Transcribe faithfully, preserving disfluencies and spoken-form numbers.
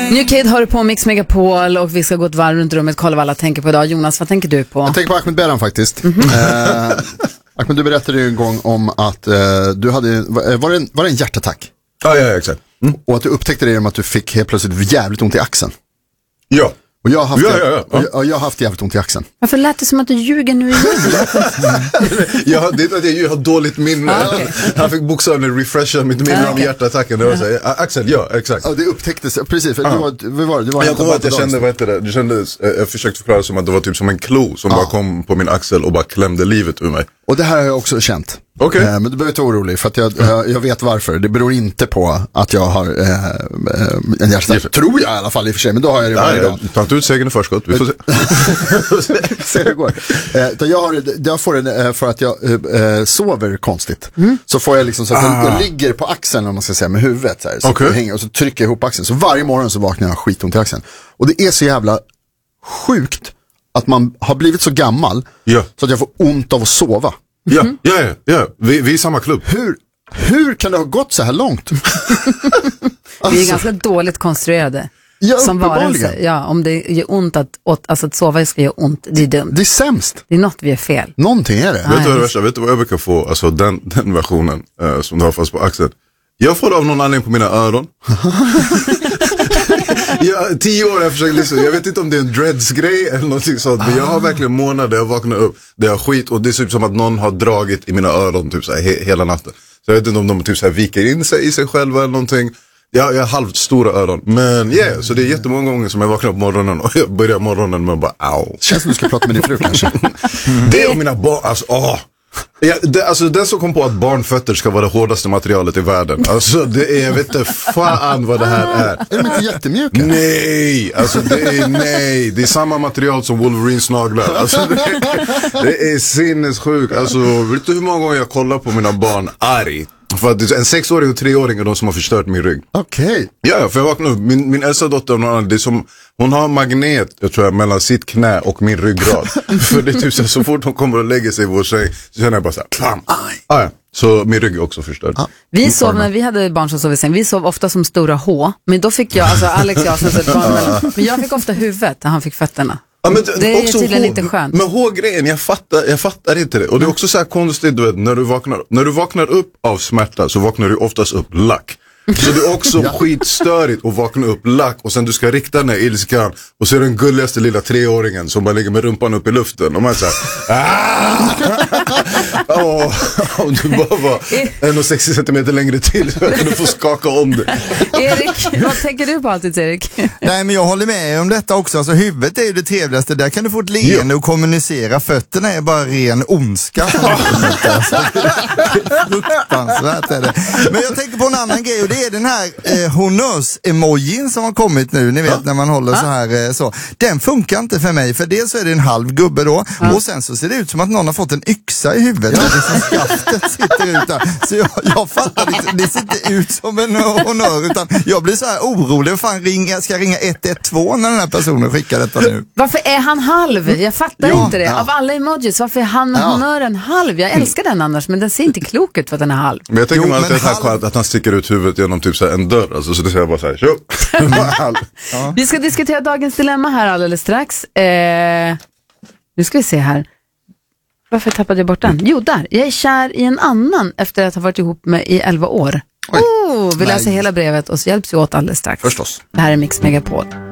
New Kid har du på Mix Megapol och vi ska gå ett varv runt rummet, kolla vad alla tänker på idag. Jonas, vad tänker du på? Jag tänker på Ahmed Beran faktiskt. Mm-hmm. eh, Ahmed, du berättade ju en gång om att eh, du hade, var det en, var det en hjärtattack? Ja, ja, exakt. Mm. Och att du upptäckte det genom att du fick helt plötsligt jävligt ont i axeln. Ja. Och jag har haft, ja, ja, ja. Och jag, och jag har haft jävligt ont i axeln. Varför lät det som att du ljuger nu igen? Ja, det är att jag har dåligt minne. Ah, okay. Han fick bokstavligen refresha mitt minne ah, okay. om hjärtattacken. Det var så här, Axel, ja, exakt. Ja, det upptäcktes, precis. För ah. det var, det var, det var jag kommer att jag kände, vad heter det? Det kändes, jag försökte förklara som att det var typ som en klo som ah. bara kom på min axel och bara klämde livet ur mig. Och det här har jag också känt. Okay. Eh, men du behöver inte vara orolig, för att jag, jag, jag vet varför. Det beror inte på att jag har eh, en hjärtattack. Tror jag i alla fall i och för sig, men då har jag det varje dag. Ta inte ut segern i förskott, vi får se. Se hur det går. Eh, jag, har, jag får det för att jag eh, sover konstigt. Mm. Så får jag liksom så att ah. jag, jag ligger på axeln, om man ska säga, med huvudet. Så, här, så, okay. jag hänger, och så trycker jag ihop axeln. Så varje morgon så vaknar jag skitont i axeln. Och det är så jävla sjukt att man har blivit så gammal ja. så att jag får ont av att sova. Ja, mm. ja, ja, ja. Vi, vi är i samma klubb. Hur, hur kan det ha gått så här långt? alltså. Vi är ganska dåligt konstruerade. Ja, som varelse. Ja, om det gör ont att, alltså att sova ska göra ont, det är dumt. Det är sämst. Det är något vi är fel. Någonting är det. Vet du vad det värsta? Vet du vad jag brukar få? Alltså den, den versionen uh, som du har fast på axeln. Jag får det av någon anledning på mina öron. Ja, tio år har jag försökt lyssna. Jag vet inte om det är en dreads-grej eller någonting sånt. Men jag har verkligen månader där jag vaknar upp. Det är skit och det är typ som att någon har dragit i mina öron typ så här, he- hela natten. Så jag vet inte om de typ så här viker in sig i sig själva eller någonting. Jag, jag har halvt stora öron. Men ja, yeah, så det är jättemånga gånger som jag vaknar på morgonen och jag börjar morgonen med bara au. Känns som du ska prata med din fru kanske. Mm. Det är mina barn, alltså åh. Ja, det, alltså den som kom på att barnfötter ska vara det hårdaste materialet i världen. Alltså det är, jag vet inte fan vad det här är. Är de inte jättemjuka? Nej, alltså det är nej. Det är samma material som Wolverines naglar. Alltså det, det är sinnessjukt. Alltså vet du hur många gånger jag kollar på mina barn arg? För att en sexåring och treåring är de som har förstört min rygg. Okej. Okay. Ja, för jag vaknar upp. Min, min äldsta dotter, det är som, hon har magnet, jag tror jag, mellan sitt knä och min ryggrad. För det är typ så, så fort hon kommer och lägger sig i vår säng så känner jag bara så här, klam. Ah, ja. Så min rygg är också förstörd. Ah. Vi sov, när vi hade barn som sov i säng, vi sov ofta som stora H. Men då fick jag, alltså Alex jag som ett barn, men, men jag fick ofta huvudet när han fick fötterna. Ja, men det, det är också tydligen H, inte skönt. Men H-grejen, jag fattar, jag fattar inte det. Och det är också så här konstigt, du vet, när du vaknar, när du vaknar upp av smärta så vaknar du oftast upp lack. Så det är också ja. skitstörigt att vakna upp lack och sen du ska rikta den här ilskan och så är den gulligaste lilla treåringen som bara ligger med rumpan upp i luften och man är så här åh, om du bara var en komma sextio centimeter längre till så kan du få skaka om det. Erik, vad tänker du på alltid, Erik? Nej, men jag håller med om detta också. Alltså huvudet är ju det trevligaste, där kan du få ett leende ja. och kommunicera. Fötterna är bara ren ondska. Fruktansvärt är det. Men jag tänker på en annan grej och det är den här eh, honörs-emojin som har kommit nu, ni vet ja. när man håller ja. så här eh, så. Den funkar inte för mig, för dels så är det en halv gubbe då ja. och sen så ser det ut som att någon har fått en yxa i huvudet ja. och det som skaftet sitter ut där. Så jag, jag fattar det, det ser inte ut som en honör, utan jag blir så här orolig. Fan, ringa, jag ska ringa ett ett två när den här personen skickar detta nu. Varför är han halv? Jag fattar ja. inte det. Ja. Av alla emojis, varför är han ja. honören halv? Jag älskar den annars, men den ser inte klok ut för att den är halv. Men jag tänker jo, mig alltid halv... att, att han sticker ut huvudet genom typ så här en dörr. Alltså, så det säger bara så här, tjo. ja. Vi ska diskutera dagens dilemma här alldeles strax. Eh, nu ska vi se här. Varför tappade jag bort den? Jo, där. Jag är kär i en annan efter att ha varit ihop med i elva år. Oh, vi läser hela brevet och så hjälps vi åt alldeles strax. Förstås. Det här är Mix Megapol.